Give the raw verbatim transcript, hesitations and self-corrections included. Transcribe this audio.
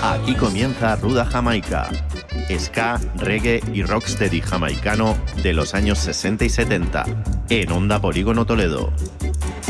Aquí comienza Ruda Jamaica, ska, reggae y rocksteady jamaicano de los años sesenta y setenta, en Onda Polígono Toledo.